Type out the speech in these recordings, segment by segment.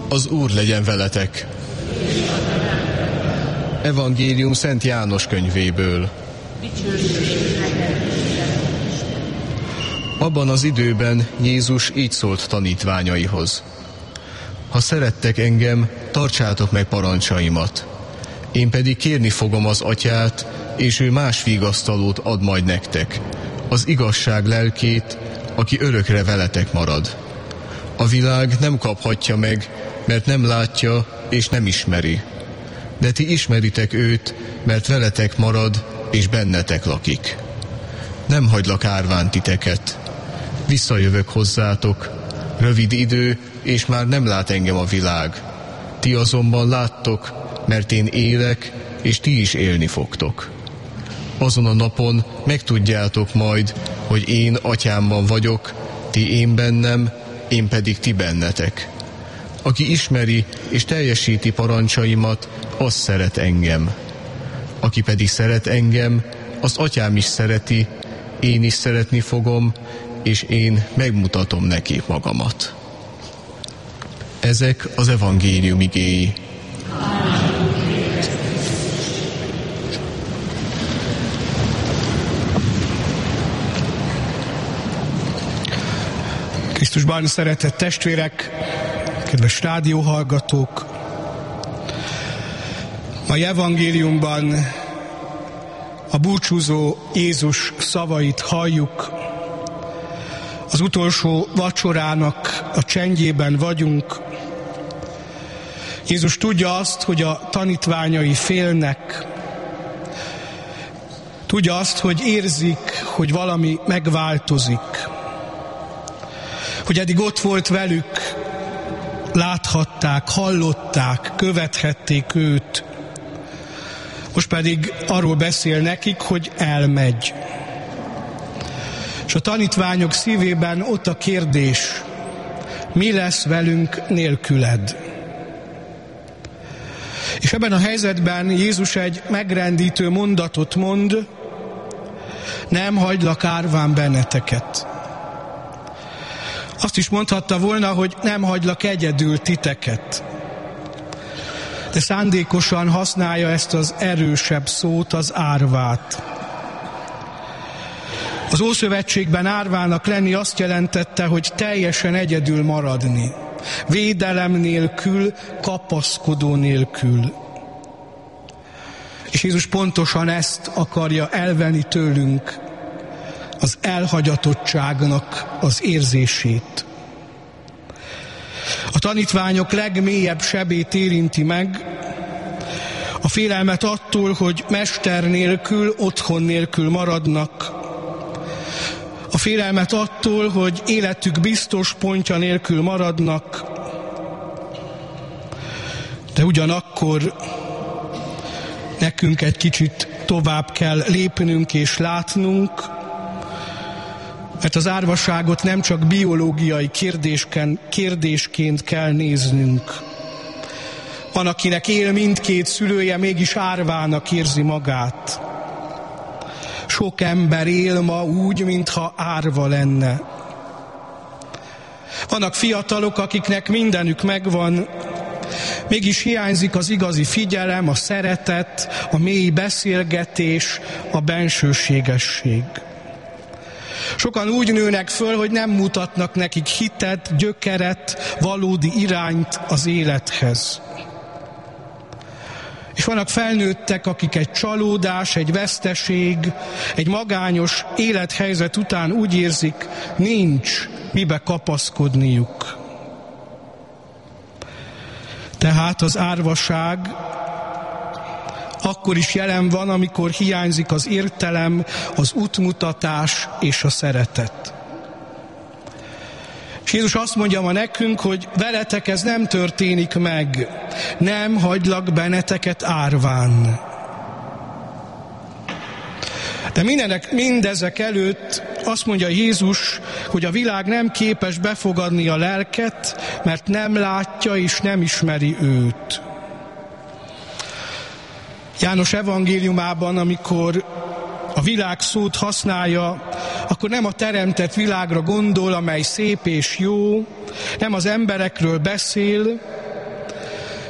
Az Úr legyen veletek! Evangélium Szent János könyvéből. Abban az időben Jézus így szólt tanítványaihoz: ha szerettek engem, tartsátok meg parancsaimat. Én pedig kérni fogom az Atyát, és ő más vigasztalót ad majd nektek, az igazság lelkét, aki örökre veletek marad. A világ nem kaphatja meg, mert nem látja és nem ismeri. De ti ismeritek őt, mert veletek marad és bennetek lakik. Nem hagylak árván titeket. Visszajövök hozzátok. Rövid idő, és már nem lát engem a világ. Ti azonban láttok, mert én élek, és ti is élni fogtok. Azon a napon megtudjátok majd, hogy én Atyámban vagyok, ti én bennem, én pedig ti bennetek. Aki ismeri és teljesíti parancsaimat, az szeret engem. Aki pedig szeret engem, azt Atyám is szereti, én is szeretni fogom, és én megmutatom neki magamat. Ezek az evangélium igéi. Krisztusban szeretett testvérek, kedves rádióhallgatók! Mai evangéliumban a búcsúzó Jézus szavait halljuk. Az utolsó vacsorának a csendjében vagyunk. Jézus tudja azt, hogy a tanítványai félnek. Tudja azt, hogy érzik, hogy valami megváltozik. Hogy eddig ott volt velük, láthatták, hallották, követhették őt. Most pedig arról beszél nekik, hogy elmegy. És a tanítványok szívében ott a kérdés: mi lesz velünk nélküled? És ebben a helyzetben Jézus egy megrendítő mondatot mond: nem hagylak árván benneteket. Azt is mondhatta volna, hogy nem hagylak egyedül titeket. De szándékosan használja ezt az erősebb szót, az árvát. Az Ószövetségben árvának lenni azt jelentette, hogy teljesen egyedül maradni. Védelem nélkül, kapaszkodó nélkül. És Jézus pontosan ezt akarja elvenni tőlünk, az elhagyatottságnak az érzését. A tanítványok legmélyebb sebét érinti meg, a félelmet attól, hogy mester nélkül, otthon nélkül maradnak, a félelmet attól, hogy életük biztos pontja nélkül maradnak, de ugyanakkor nekünk egy kicsit tovább kell lépnünk és látnunk, mert az árvaságot nem csak biológiai kérdésként kell néznünk. Van, akinek él mindkét szülője, mégis árvának érzi magát. Sok ember él ma úgy, mintha árva lenne. Vannak fiatalok, akiknek mindenük megvan, mégis hiányzik az igazi figyelem, a szeretet, a mély beszélgetés, a bensőségesség. Sokan úgy nőnek föl, hogy nem mutatnak nekik hitet, gyökeret, valódi irányt az élethez. És vannak felnőttek, akik egy csalódás, egy veszteség, egy magányos élethelyzet után úgy érzik, nincs mibe kapaszkodniuk. Tehát az árvaság akkor is jelen van, amikor hiányzik az értelem, az útmutatás és a szeretet. És Jézus azt mondja ma nekünk, hogy veletek ez nem történik meg, nem hagylak benneteket árván. De mindezek előtt azt mondja Jézus, hogy a világ nem képes befogadni a lelket, mert nem látja és nem ismeri őt. János evangéliumában, amikor a világ szót használja, akkor nem a teremtett világra gondol, amely szép és jó, nem az emberekről beszél,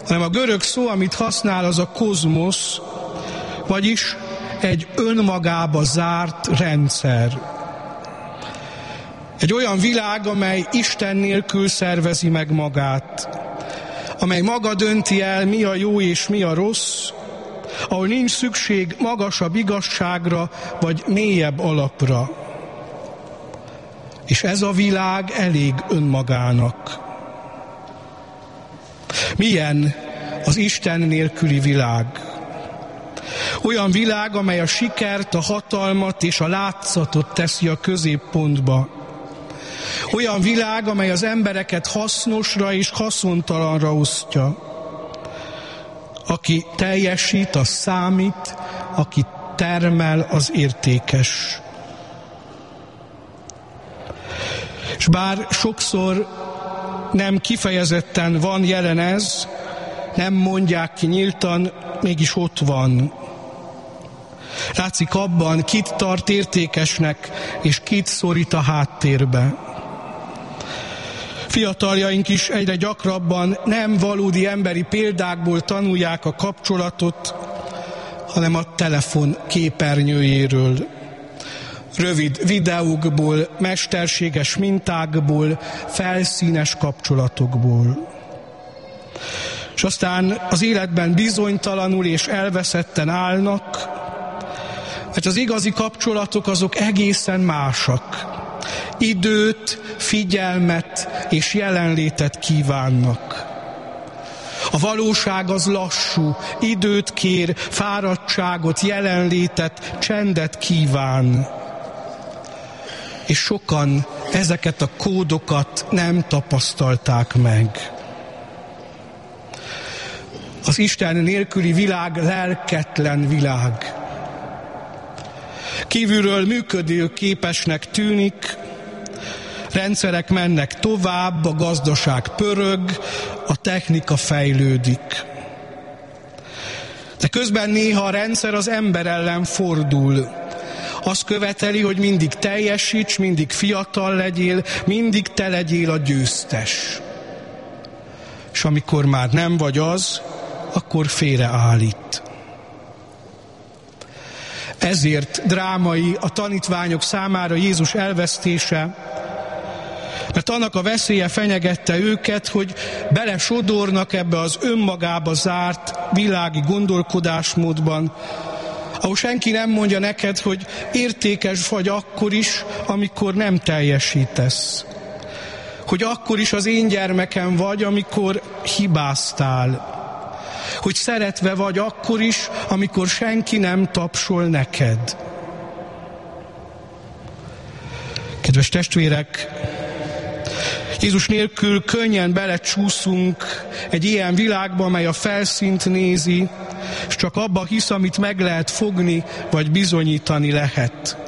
hanem a görög szó, amit használ, az a kozmosz, vagyis egy önmagába zárt rendszer. Egy olyan világ, amely Isten nélkül szervezi meg magát, amely maga dönti el, mi a jó és mi a rossz, ahol nincs szükség magasabb igazságra vagy mélyebb alapra. És ez a világ elég önmagának. Milyen az Isten nélküli világ? Olyan világ, amely a sikert, a hatalmat és a látszatot teszi a középpontba. Olyan világ, amely az embereket hasznosra és haszontalanra osztja. Aki teljesít, az számít, aki termel, az értékes. És bár sokszor nem kifejezetten van jelen ez, nem mondják ki nyíltan, mégis ott van. Látszik abban, kit tart értékesnek, és kit szorít a háttérbe. Fiataljaink is egyre gyakrabban nem valódi emberi példákból tanulják a kapcsolatot, hanem a telefon képernyőjéről. Rövid videókból, mesterséges mintákból, felszínes kapcsolatokból. És aztán az életben bizonytalanul és elveszetten állnak, mert az igazi kapcsolatok azok egészen másak. Időt, figyelmet és jelenlétet kívánnak. A valóság az lassú, időt kér, fáradtságot, jelenlétet, csendet kíván. És sokan ezeket a kódokat nem tapasztalták meg. Az Isten nélküli világ lelketlen világ. Kívülről működőképesnek tűnik, rendszerek mennek tovább, a gazdaság pörög, a technika fejlődik. De közben néha a rendszer az ember ellen fordul. Azt követeli, hogy mindig teljesíts, mindig fiatal legyél, mindig te legyél a győztes. És amikor már nem vagy az, akkor félreállít. Ezért drámai a tanítványok számára Jézus elvesztése, mert annak a veszélye fenyegette őket, hogy belesodornak ebbe az önmagába zárt világi gondolkodásmódban, ahol senki nem mondja neked, hogy értékes vagy akkor is, amikor nem teljesítesz. Hogy akkor is az én gyermekem vagy, amikor hibáztál. Hogy szeretve vagy akkor is, amikor senki nem tapsol neked. Kedves testvérek, Jézus nélkül könnyen belecsúszunk egy ilyen világba, amely a felszínt nézi, és csak abba hisz, amit meg lehet fogni, vagy bizonyítani lehet.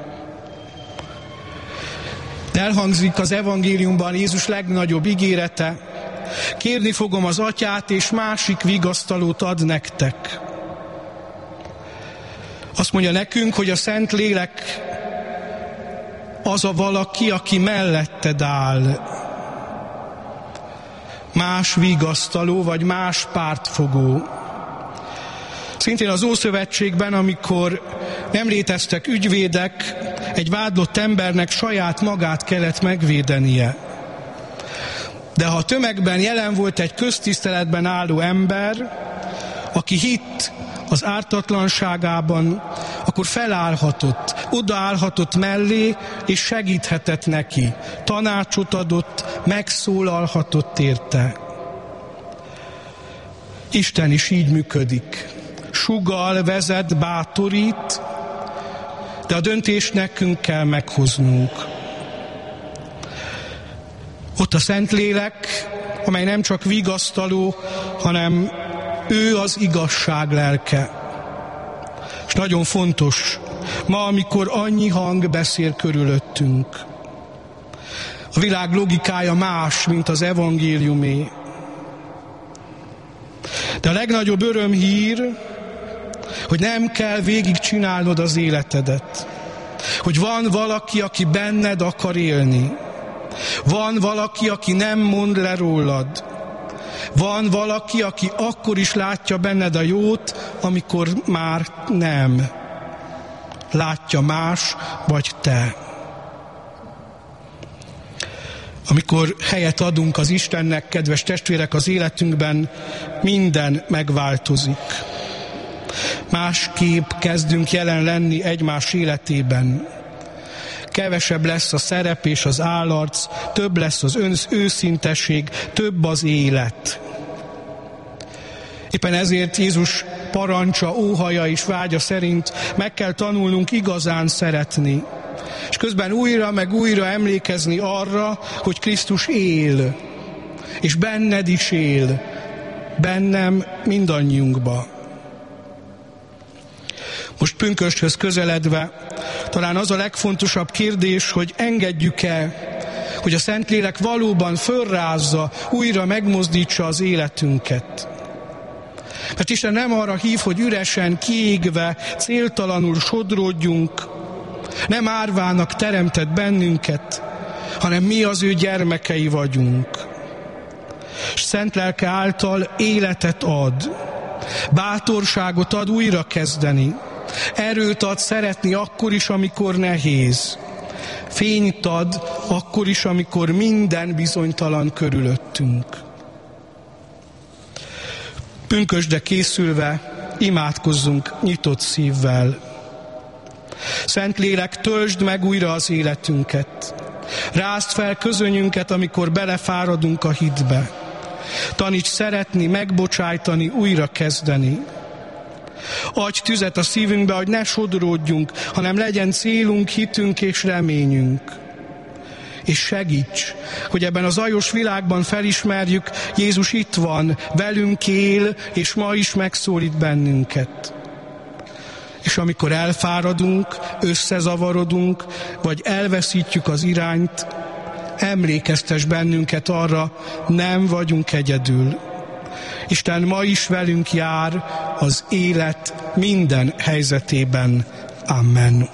De elhangzik az evangéliumban Jézus legnagyobb ígérete: kérni fogom az Atyát, és másik vigasztalót ad nektek. Azt mondja nekünk, hogy a Szentlélek az a valaki, aki melletted áll. Más vigasztaló, vagy más pártfogó. Szintén az Ószövetségben, amikor nem léteztek ügyvédek, egy vádlott embernek saját magát kellett megvédenie. De ha a tömegben jelen volt egy köztiszteletben álló ember, aki hitt az ártatlanságában, akkor felállhatott, odaállhatott mellé, és segíthetett neki. Tanácsot adott, megszólalhatott érte. Isten is így működik. Sugall, vezet, bátorít, de a döntést nekünk kell meghoznunk. Ott a Szentlélek, amely nem csak vigasztaló, hanem ő az igazság lelke. És nagyon fontos, ma, amikor annyi hang beszél körülöttünk. A világ logikája más, mint az evangéliumé. De a legnagyobb örömhír, hogy nem kell végigcsinálnod az életedet. Hogy van valaki, aki benned akar élni. Van valaki, aki nem mond le rólad. Van valaki, aki akkor is látja benned a jót, amikor már nem. Látja más, vagy te. Amikor helyet adunk az Istennek, kedves testvérek, az életünkben, minden megváltozik. Másképp kezdünk jelen lenni egymás életében. Kevesebb lesz a szerep és az állarc, több lesz az őszintesség, több az élet. Éppen ezért Jézus parancsa, óhaja és vágya szerint meg kell tanulnunk igazán szeretni. És közben újra meg újra emlékezni arra, hogy Krisztus él, és benned is él, bennem, mindannyiunkba. Most pünkösthöz közeledve, talán az a legfontosabb kérdés, hogy engedjük-e, hogy a Szentlélek valóban fölrázza, újra megmozdítsa az életünket. Mert Isten nem arra hív, hogy üresen, kiégve, céltalanul sodródjunk, nem árvának teremtett bennünket, hanem mi az ő gyermekei vagyunk. És szent lelke által életet ad, bátorságot ad újra kezdeni, erőt ad szeretni akkor is, amikor nehéz, fényt ad akkor is, amikor minden bizonytalan körülöttünk. Pünkösdre készülve imádkozzunk nyitott szívvel. Szentlélek, töltsd meg újra az életünket. Rázd fel közönyünket, amikor belefáradunk a hitbe. Taníts szeretni, megbocsájtani, újra kezdeni. Adj tüzet a szívünkbe, hogy ne sodródjunk, hanem legyen célunk, hitünk és reményünk. És segíts, hogy ebben a zajos világban felismerjük, Jézus itt van, velünk él, és ma is megszólít bennünket. És amikor elfáradunk, összezavarodunk, vagy elveszítjük az irányt, emlékeztes bennünket arra, nem vagyunk egyedül. Isten ma is velünk jár az élet minden helyzetében. Amen.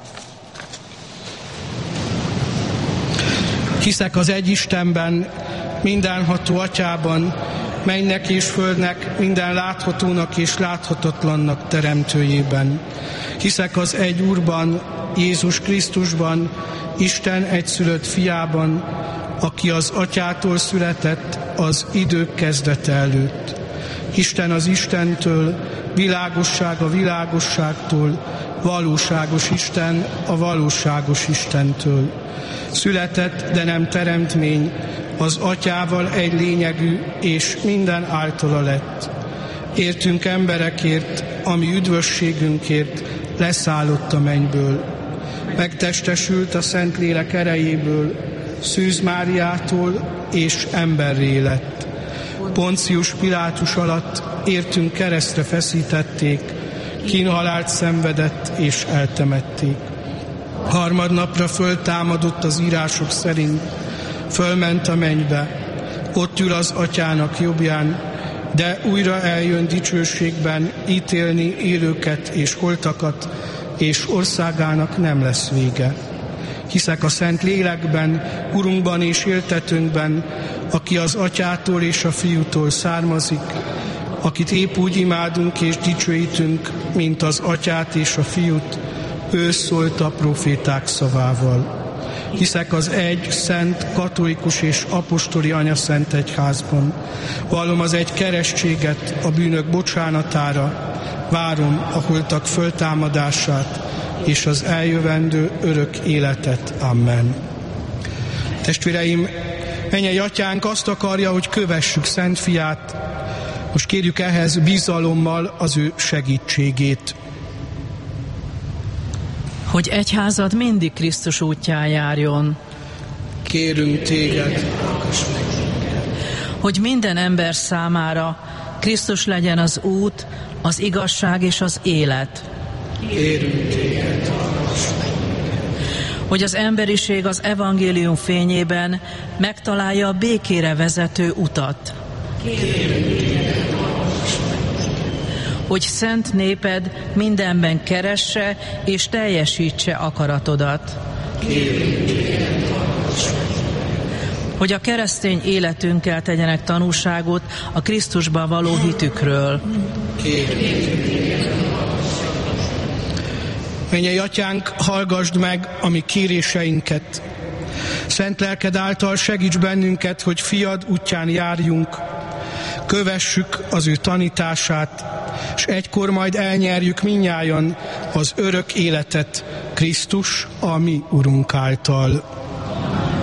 Hiszek az egy Istenben, mindenható Atyában, mennynek és földnek, minden láthatónak és láthatatlannak teremtőjében. Hiszek az egy Úrban, Jézus Krisztusban, Isten egyszülött fiában, aki az Atyától született az idők kezdete előtt. Isten az Istentől, világosság a világosságtól, valóságos Isten a valóságos Istentől. Született, de nem teremtmény, az Atyával egy lényegű, és minden általa lett. Értünk emberekért, ami üdvösségünkért leszállott a mennyből. Megtestesült a Szentlélek erejéből, Szűz Máriától, és emberré lett. Poncius Pilátus alatt értünk keresztre feszítették, kínhalált szenvedett, és eltemették. Harmadnapra föltámadott az írások szerint, fölment a mennybe, ott ül az Atyának jobbján, de újra eljön dicsőségben ítélni élőket és holtakat, és országának nem lesz vége. Hiszek a Szent Lélekben, Urunkban és éltetőnkben, aki az Atyától és a Fiútól származik, akit épp úgy imádunk és dicsőítünk, mint az Atyát és a Fiút, ő szólt a proféták szavával. Hiszek az egy, szent, katolikus és apostoli anyaszent egyházban. Vallom az egy keresztséget a bűnök bocsánatára, várom a holtak föltámadását és az eljövendő örök életet. Amen. Testvéreim, mennyei Atyánk azt akarja, hogy kövessük Szent Fiát. Most kérjük ehhez bizalommal az ő segítségét. Hogy egyházad mindig Krisztus útján járjon. Kérünk téged. Hogy minden ember számára Krisztus legyen az út, az igazság és az élet. Kérünk téged. Hogy az emberiség az evangélium fényében megtalálja a békére vezető utat. Kérünk téged. Hogy szent néped mindenben keresse és teljesítse akaratodat. Kérünk téged. hogy a keresztény életünkkel tegyenek tanúságot a Krisztusban való hitükről. Mennyei Atyánk, hallgasd meg a mi kéréseinket. Szent lelked által segíts bennünket, hogy fiad útján járjunk, kövessük az ő tanítását, és egykor majd elnyerjük mindnyájan az örök életet Krisztus, a mi Urunk által.